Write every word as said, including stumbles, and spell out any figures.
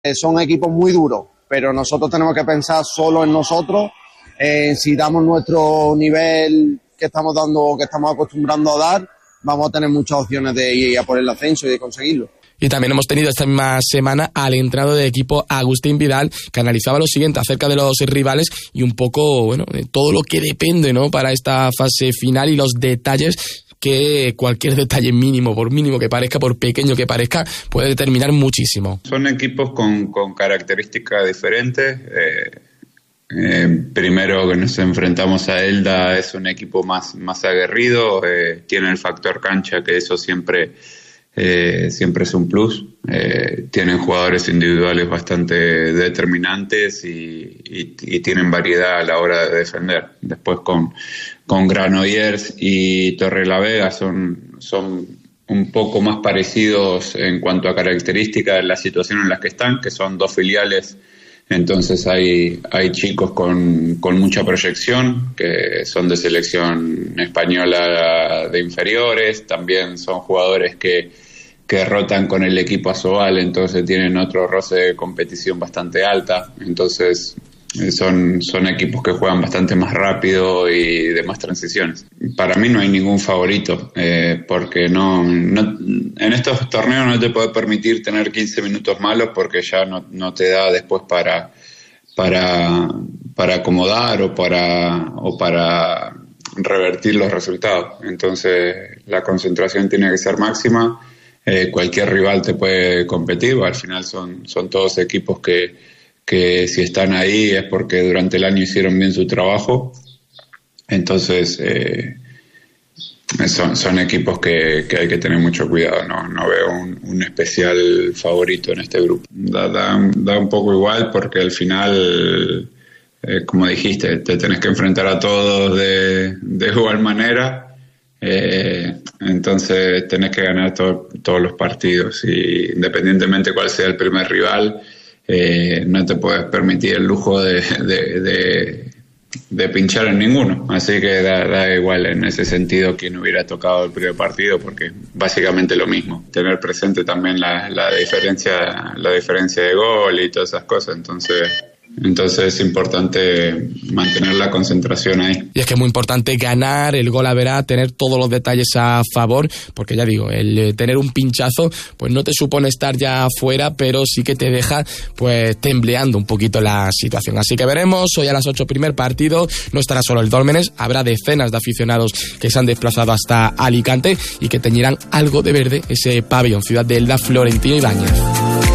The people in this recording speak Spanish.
Son equipos muy duros, pero nosotros tenemos que pensar solo en nosotros, en si damos nuestro nivel que estamos dando, que estamos acostumbrando a dar, vamos a tener muchas opciones de ir a por el ascenso y de conseguirlo. Y también hemos tenido esta misma semana al entrenador del equipo, Agustín Vidal, que analizaba lo siguiente acerca de los rivales y un poco, bueno, de todo lo que depende, ¿no?, para esta fase final y los detalles que cualquier detalle mínimo, por mínimo que parezca, por pequeño que parezca, puede determinar muchísimo. Son equipos con, con características diferentes. Eh, eh, primero que nos enfrentamos a Elda, es un equipo más, más aguerrido, eh, tiene el factor cancha, que eso siempre... Eh, siempre es un plus. Eh, tienen jugadores individuales bastante determinantes y, y, y tienen variedad a la hora de defender. Después con, con Granollers y Torrelavega son, son un poco más parecidos en cuanto a características de la situación en la que están, que son dos filiales. Entonces hay, hay chicos con, con mucha proyección, que son de selección española de inferiores, también son jugadores que, que rotan con el equipo Asobal, entonces tienen otro roce de competición bastante alta, entonces son, son equipos que juegan bastante más rápido y de más transiciones. Para mí no hay ningún favorito, eh, porque no, no en estos torneos no te puedes permitir tener quince minutos malos porque ya no, no te da después para, para, para acomodar o para, o para revertir los resultados. Entonces la concentración tiene que ser máxima. Eh, cualquier rival te puede competir, al final son, son todos equipos que que si están ahí es porque durante el año hicieron bien su trabajo. Entonces eh, son, son equipos que, que hay que tener mucho cuidado. No, no veo un, un especial favorito en este grupo. Da, da, da un poco igual porque al final, eh, como dijiste, te tenés que enfrentar a todos de, de igual manera. Eh, entonces tenés que ganar to, todos los partidos y independientemente cuál sea el primer rival, Eh, no te puedes permitir el lujo de, de, de, de pinchar en ninguno, así que da, da igual en ese sentido quién hubiera tocado el primer partido, porque es básicamente lo mismo. Tener presente también la, la diferencia la diferencia de gol y todas esas cosas, entonces entonces es importante mantener la concentración ahí. Y es que es muy importante ganar, el gol a verá, tener todos los detalles a favor, porque ya digo, el tener un pinchazo pues no te supone estar ya afuera, pero sí que te deja pues tembleando un poquito la situación. Así que veremos, hoy a las ocho primer partido, no estará solo el Dólmenes, habrá decenas de aficionados que se han desplazado hasta Alicante y que teñirán algo de verde ese pabellón Ciudad de Elda Florentino Ibáñez.